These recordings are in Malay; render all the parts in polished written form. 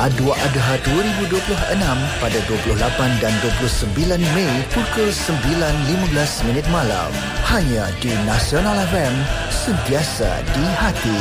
Adwa Adha 2026 pada 28 dan 29 Mei pukul 9.15 malam. Hanya di Nasional FM, sentiasa di hati.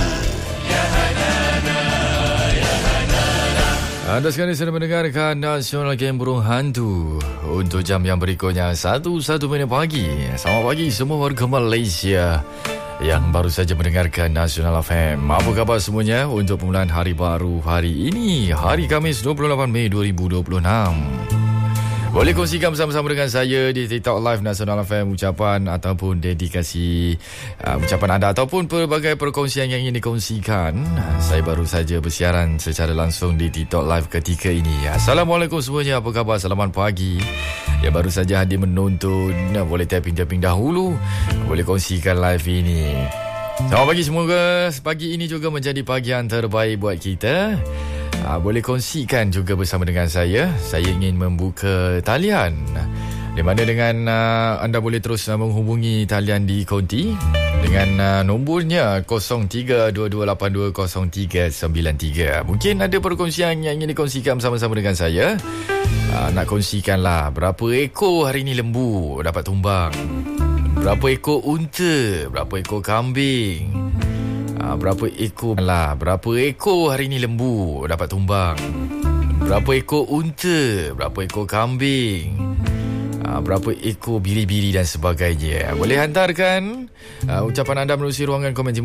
Anda sekarang sedang mendengarkan Nasional Game Burung Hantu untuk jam yang berikutnya 1 minit pagi. Selamat pagi semua warga Malaysia yang baru saja mendengarkan Nasional FM. Apa khabar semuanya untuk permulaan hari baru hari ini, hari Khamis 28 Mei 2026. Boleh kongsikan bersama-sama dengan saya di TikTok Live Nasional FM ucapan ataupun dedikasi ucapan anda ataupun pelbagai perkongsian yang ingin dikongsikan. Saya baru saja bersiaran secara langsung di TikTok Live ketika ini. Assalamualaikum semuanya, apa khabar? Selamat pagi. Yang baru saja hadir menonton, boleh tapping dahulu, boleh kongsikan live ini. Selamat pagi, semoga pagi ini juga menjadi pagi yang terbaik buat kita. Boleh kongsikan juga bersama dengan saya. Saya ingin membuka talian, di mana dengan anda boleh terus menghubungi talian di konti dengan nombornya 0322820393. Mungkin ada perkongsian yang ingin dikongsikan bersama-sama dengan saya. Nak kongsikanlah berapa ekor hari ni lembu dapat tumbang, berapa ekor unta, berapa ekor kambing, berapa ekor hari ni lembu dapat tumbang, berapa ekor unta, berapa ekor kambing, berapa ekor biri-biri dan sebagainya. Boleh hantarkan ucapan anda melalui ruangan komen